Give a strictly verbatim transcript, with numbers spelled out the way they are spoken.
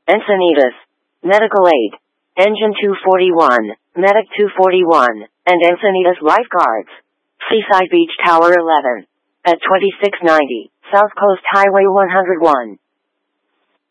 Encinitas, Medical Aid, Engine two forty-one, Medic two forty-one, and Encinitas Lifeguards. Seaside Beach Tower eleven. At twenty-six ninety, South Coast Highway one oh one.